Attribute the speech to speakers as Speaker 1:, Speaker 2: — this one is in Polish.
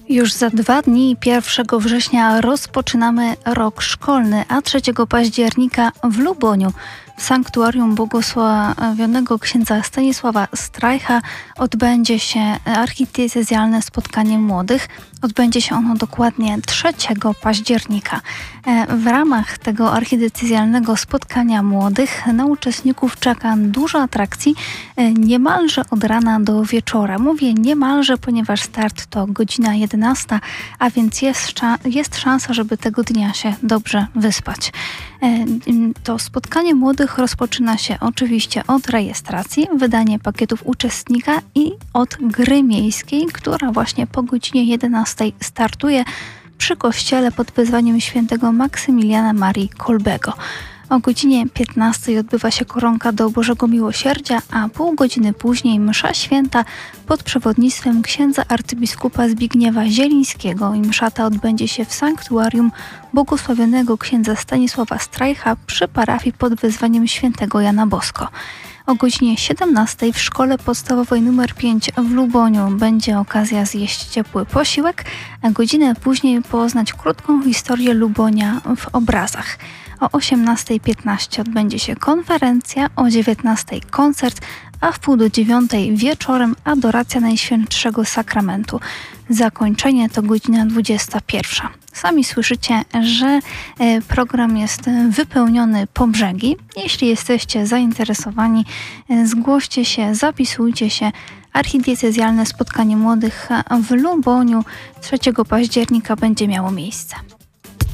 Speaker 1: Już za 2 dni, 1 września, rozpoczynamy rok szkolny, a 3 października w Luboniu w sanktuarium błogosławionego księdza Stanisława Strajcha odbędzie się archidiecezjalne spotkanie młodych. Odbędzie się ono dokładnie 3 października. W ramach tego archidiecezjalnego spotkania młodych na uczestników czeka dużo atrakcji niemalże od rana do wieczora. Mówię niemalże, ponieważ start to godzina 11, a więc jest szansa, żeby tego dnia się dobrze wyspać. To spotkanie młodych rozpoczyna się oczywiście od rejestracji, wydania pakietów uczestnika i od gry miejskiej, która właśnie po godzinie 11 startuje przy kościele pod wezwaniem świętego Maksymiliana Marii Kolbego. O godzinie 15 odbywa się koronka do Bożego Miłosierdzia, a pół godziny później msza święta pod przewodnictwem księdza arcybiskupa Zbigniewa Zielińskiego. I msza ta odbędzie się w sanktuarium błogosławionego księdza Stanisława Strajcha przy parafii pod wezwaniem świętego Jana Bosko. O godzinie 17 w szkole podstawowej nr 5 w Luboniu będzie okazja zjeść ciepły posiłek, a godzinę później poznać krótką historię Lubonia w obrazach. O 18:15 odbędzie się konferencja, o 19:00 koncert, a w 8:30 wieczorem adoracja Najświętszego Sakramentu. Zakończenie to godzina 21:00. Sami słyszycie, że program jest wypełniony po brzegi. Jeśli jesteście zainteresowani, zgłoście się, zapisujcie się. Archidiecezjalne spotkanie młodych w Luboniu 3 października będzie miało miejsce.